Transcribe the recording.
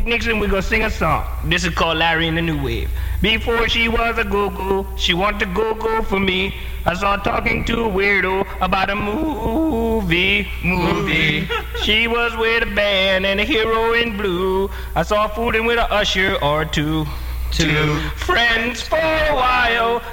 Next thing we're gonna sing a song. This is called Larry and the New Wave. Before she was a go-go, she wanted to go-go for me. I saw her talking to a weirdo about a movie. She was with a band and a hero in blue. I saw her fooling with an usher or two. Friends for a while.